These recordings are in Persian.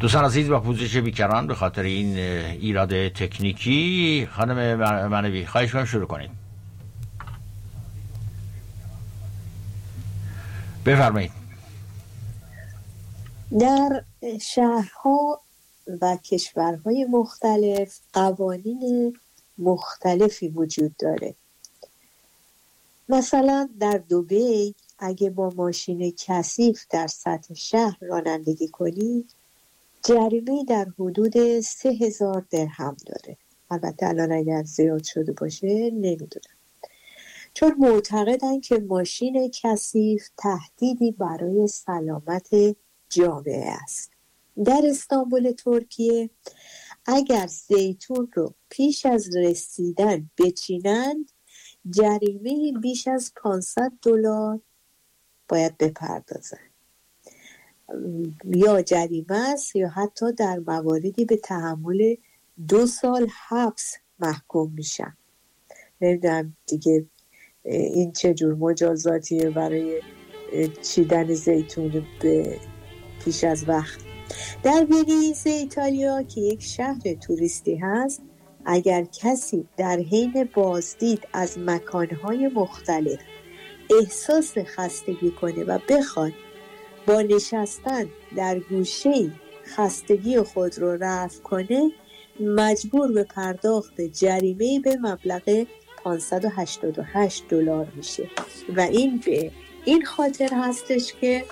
دوستان عزیز، با پوزش بیکران به خاطر این ایراد تکنیکی، خانم منوی خواهش کنم شروع کنید. بفرمایید. در شهرها و کشورهای مختلف قوانین مختلفی وجود داره. مثلا در دبی اگه با ماشین کثیف در سطح شهر رانندگی کنید، جریمه در حدود 3000 درهم داره. البته الان اگر زیاد شده باشه نمیدونم، چون معتقدن که ماشین کثیف تهدیدی برای سلامت جامعه است. در استانبول ترکیه اگر زیتون رو پیش از رسیدن بچینند، جریمه بیش از $500 باید بپردازن. یا جریمه است یا حتی در مواردی به تحمل 2 سال حبس محکوم میشن. نمیدونم دیگه این چه جور مجازاتیه برای چیدن زیتون به پیش از وقت. در ونیز ایتالیا که یک شهر توریستی هست، اگر کسی در حین بازدید از مکانهای مختلف احساس خستگی کنه و بخواد با نشستن در گوشه‌ای خستگی خود رو رفع کنه، مجبور به پرداخت جریمه به مبلغ $588 میشه. و این به این خاطر هستش که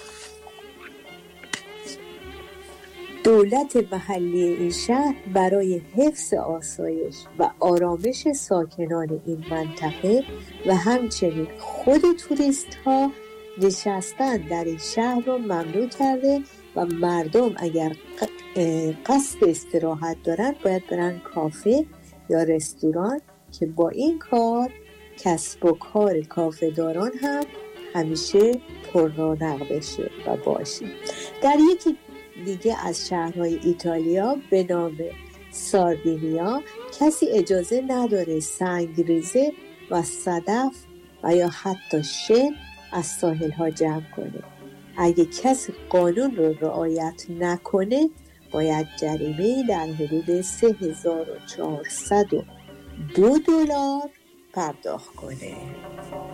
دولت محلی این شهر برای حفظ آسایش و آرامش ساکنان این منطقه و همچنین خود توریست ها نشستن در این شهر رو ممنوع کرده و مردم اگر قصد استراحت دارن باید برن کافه یا رستوران که با این کار کسب و کار کافه داران هم همیشه پررونق بشه و باشه. در یکی دیگه از شهرهای ایتالیا به نام ساردینیا کسی اجازه نداره سنگریزه و صدف و یا حتی شن از ساحل ها جمع کنه. اگه کسی قانون رو رعایت نکنه باید جریمه در حدود $3402 پرداخت کنه.